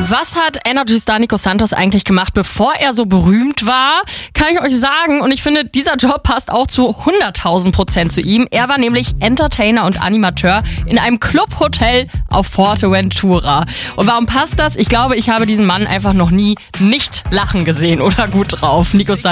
Was hat Energy-Star Nico Santos eigentlich gemacht, bevor er so berühmt war? Kann ich euch sagen. Und ich finde, dieser Job passt auch zu 100.000% zu ihm. Er war nämlich Entertainer und Animateur in einem Clubhotel auf Forteventura. Und warum passt das? Ich glaube, ich habe diesen Mann einfach noch nie nicht lachen gesehen oder gut drauf. Nico Santos.